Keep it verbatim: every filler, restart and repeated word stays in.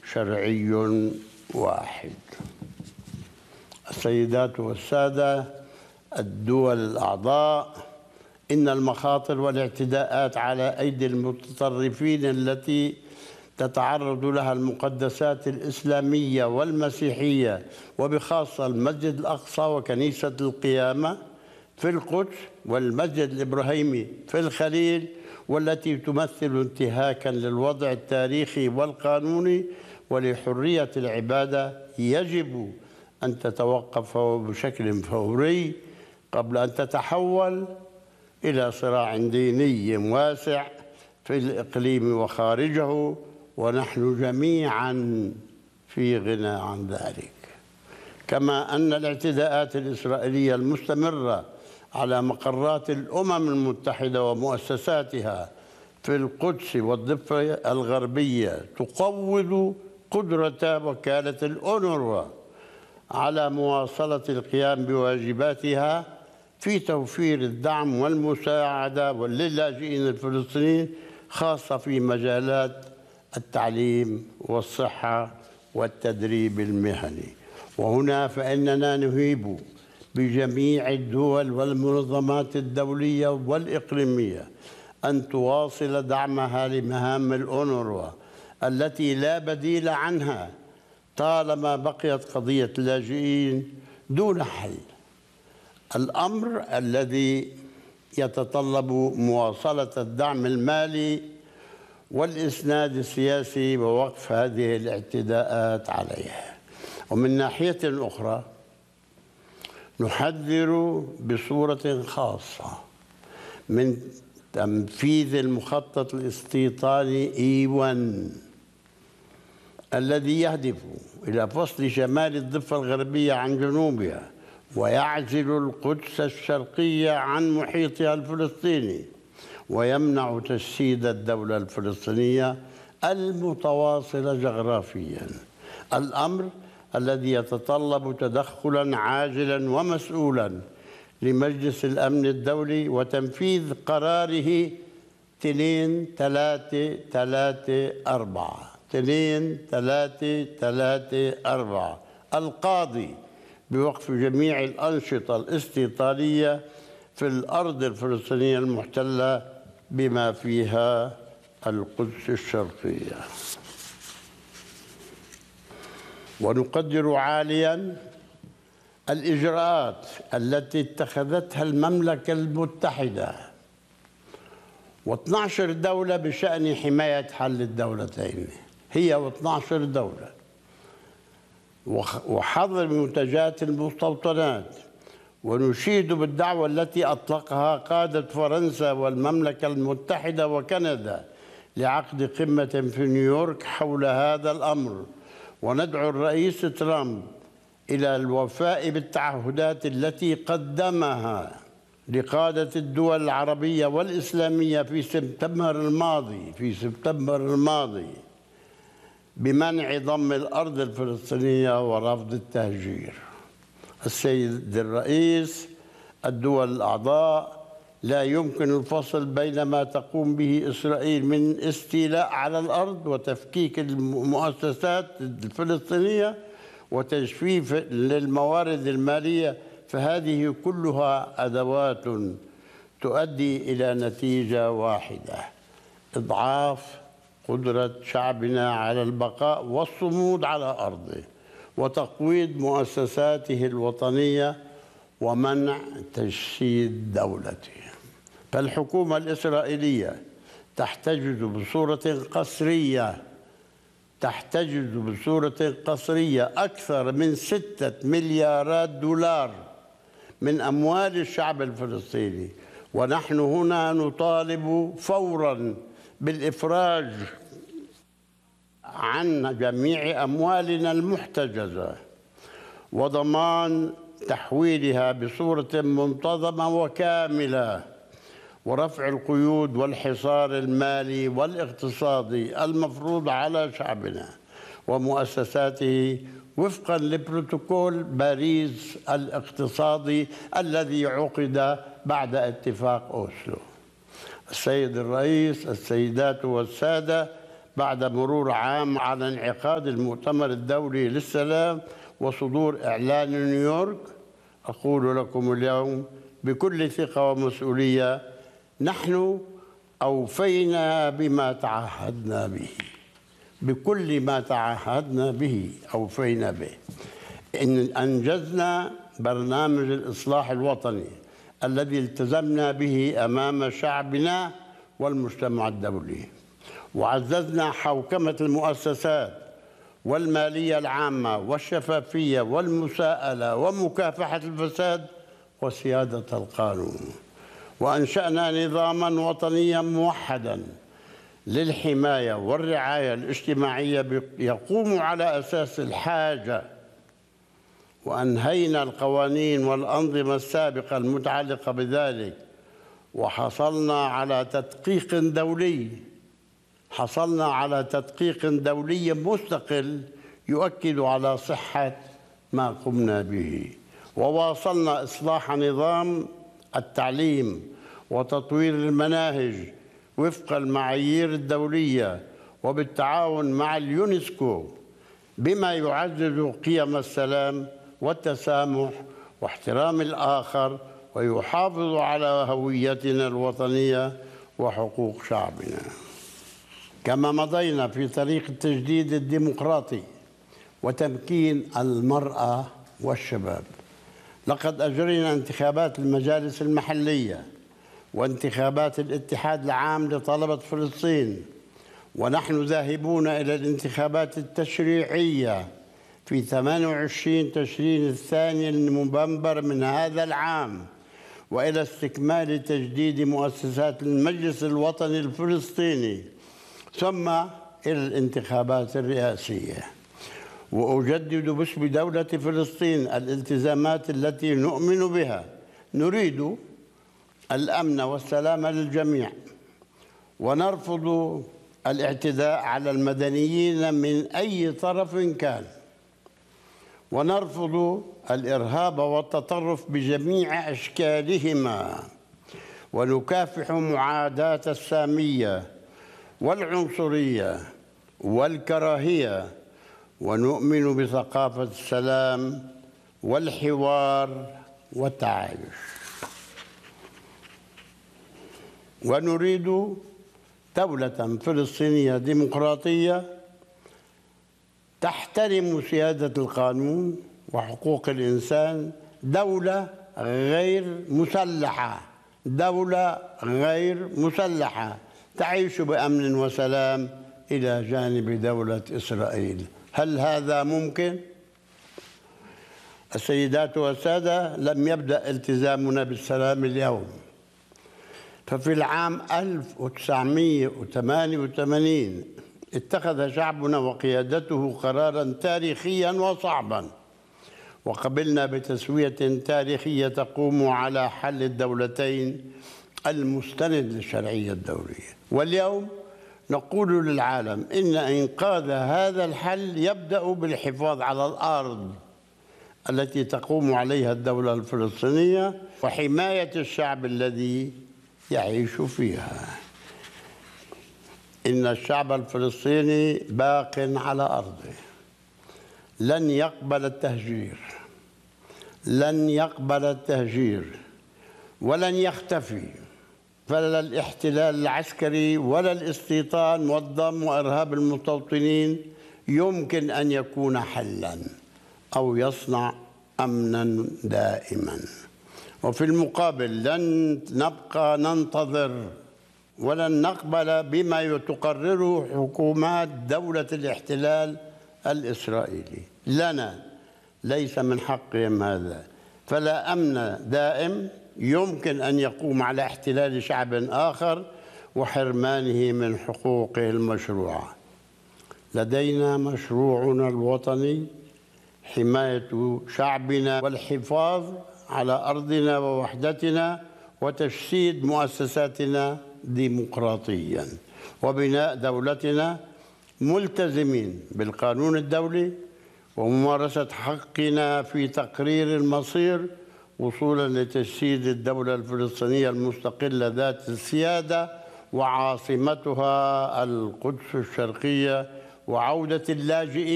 شرعي واحد. السيدات والسادة الدول الأعضاء، إن المخاطر والاعتداءات على أيدي المتطرفين التي تتعرض لها المقدسات الإسلامية والمسيحية وبخاصة المسجد الأقصى وكنيسة القيامة في القدس والمسجد الإبراهيمي في الخليل، والتي تمثل انتهاكا للوضع التاريخي والقانوني ولحرية العبادة، يجب أن تتوقف بشكل فوري قبل أن تتحول إلى صراع ديني واسع في الإقليم وخارجه، ونحن جميعا في غنى عن ذلك. كما أن الاعتداءات الإسرائيلية المستمرة على مقرات الأمم المتحدة ومؤسساتها في القدس والضفة الغربية تقوض قدرة وكالة الأونروا على مواصلة القيام بواجباتها في توفير الدعم والمساعدة للاجئين الفلسطينيين، خاصة في مجالات التعليم والصحة والتدريب المهني. وهنا فإننا نهيب بجميع الدول والمنظمات الدولية والإقليمية أن تواصل دعمها لمهام الأونروا التي لا بديل عنها طالما بقيت قضية اللاجئين دون حل. الأمر الذي يتطلب مواصلة الدعم المالي والإسناد السياسي ووقف هذه الاعتداءات عليها. ومن ناحية أخرى نحذر بصورة خاصة من تنفيذ المخطط الاستيطاني إي واحد الذي يهدف إلى فصل شمال الضفة الغربية عن جنوبها ويعزل القدس الشرقية عن محيطها الفلسطيني ويمنع تجسيد الدولة الفلسطينية المتواصلة جغرافيا. الأمر الذي يتطلب تدخلا عاجلا ومسؤولا لمجلس الأمن الدولي وتنفيذ قراره اثنين ثلاثة ثلاثة أربعة اثنين ثلاثة ثلاثة أربعة القاضي بوقف جميع الأنشطة الاستيطانية في الأرض الفلسطينية المحتلة بما فيها القدس الشرقية. ونقدر عاليا الإجراءات التي اتخذتها المملكة المتحدة واثني عشر دولة بشأن حماية حل الدولتين، هي واثني عشر دولة، وحظر منتجات المستوطنات. ونشيد بالدعوة التي أطلقها قادة فرنسا والمملكة المتحدة وكندا لعقد قمة في نيويورك حول هذا الأمر، وندعو الرئيس ترامب إلى الوفاء بالتعهدات التي قدمها لقادة الدول العربية والإسلامية في سبتمبر الماضي في سبتمبر الماضي بمنع ضم الأرض الفلسطينية ورفض التهجير. السيد الرئيس، الدول الأعضاء لا يمكن الفصل بين ما تقوم به إسرائيل من استيلاء على الأرض وتفكيك المؤسسات الفلسطينية وتجفيف للموارد المالية، فهذه كلها أدوات تؤدي إلى نتيجة واحدة: إضعاف قدرة شعبنا على البقاء والصمود على أرضه وتقويض مؤسساته الوطنية ومنع تجسيد دولته. فالحكومة الإسرائيلية تحتجز بصورة قسرية تحتجز بصورة قسرية أكثر من ستة مليارات دولار من أموال الشعب الفلسطيني، ونحن هنا نطالب فوراً بالإفراج عن جميع أموالنا المحتجزة وضمان تحويلها بصورة منتظمة وكاملة، ورفع القيود والحصار المالي والاقتصادي المفروض على شعبنا ومؤسساته وفقا لبروتوكول باريس الاقتصادي الذي عقد بعد اتفاق أوسلو. السيد الرئيس، السيدات والسادة، بعد مرور عام على انعقاد المؤتمر الدولي للسلام وصدور إعلان نيويورك، أقول لكم اليوم بكل ثقة ومسؤولية: نحن أوفينا بما تعهدنا به، بكل ما تعهدنا به أوفينا به. إن أنجزنا برنامج الإصلاح الوطني الذي التزمنا به أمام شعبنا والمجتمع الدولي، وعززنا حوكمة المؤسسات والمالية العامة والشفافية والمساءلة ومكافحة الفساد وسيادة القانون، وأنشأنا نظاماً وطنياً موحداً للحماية والرعاية الاجتماعية يقوم على أساس الحاجة، وأنهينا القوانين والأنظمة السابقة المتعلقة بذلك، وحصلنا على تدقيق دولي حصلنا على تدقيق دولي مستقل يؤكد على صحة ما قمنا به، وواصلنا إصلاح نظام التعليم وتطوير المناهج وفق المعايير الدولية وبالتعاون مع اليونسكو، بما يعزز قيم السلام والتسامح واحترام الآخر ويحافظ على هويتنا الوطنية وحقوق شعبنا. كما مضينا في طريق التجديد الديمقراطي وتمكين المرأة والشباب، لقد أجرينا انتخابات المجالس المحلية وانتخابات الاتحاد العام لطلبة فلسطين، ونحن ذاهبون إلى الانتخابات التشريعية في ثمانية وعشرين تشرين الثاني نوفمبر من هذا العام، وإلى استكمال تجديد مؤسسات المجلس الوطني الفلسطيني، ثم إلى الانتخابات الرئاسية. وأجدد باسم دولة فلسطين الالتزامات التي نؤمن بها. نريد الأمن والسلام للجميع، ونرفض الاعتداء على المدنيين من أي طرف كان، ونرفض الإرهاب والتطرف بجميع أشكالهما، ونكافح معاداة السامية والعنصرية والكراهية، ونؤمن بثقافة السلام والحوار والتعايش. ونريد دولة فلسطينية ديمقراطية تحترم سيادة القانون وحقوق الإنسان، دولة غير مسلحة دولة غير مسلحة تعيش بأمن وسلام إلى جانب دولة إسرائيل. هل هذا ممكن؟ السيدات والسادة، لم يبدأ التزامنا بالسلام اليوم، ففي العام ألف وتسعمئة وثمانية وثمانين اتخذ شعبنا وقيادته قراراً تاريخياً وصعباً، وقبلنا بتسوية تاريخية تقوم على حل الدولتين المستند للشرعية الدولية. واليوم نقول للعالم إن إنقاذ هذا الحل يبدأ بالحفاظ على الأرض التي تقوم عليها الدولة الفلسطينية وحماية الشعب الذي يعيش فيها. إن الشعب الفلسطيني باق على أرضه، لن يقبل التهجير لن يقبل التهجير ولن يختفي، فلا الاحتلال العسكري ولا الاستيطان والضم وإرهاب المستوطنين يمكن أن يكون حلاً أو يصنع أمناً دائماً. وفي المقابل لن نبقى ننتظر ولن نقبل بما تقرره حكومات دولة الاحتلال الإسرائيلي. لنا ليس من حقهم هذا، فلا أمن دائم يمكن أن يقوم على احتلال شعب آخر وحرمانه من حقوقه المشروعة. لدينا مشروعنا الوطني، حماية شعبنا والحفاظ على أرضنا ووحدتنا وتجسيد مؤسساتنا ديمقراطياً، وبناء دولتنا ملتزمين بالقانون الدولي وممارسة حقنا في تقرير المصير وصولاً لتجسيد الدولة الفلسطينية المستقلة ذات السيادة وعاصمتها القدس الشرقية، وعودة اللاجئين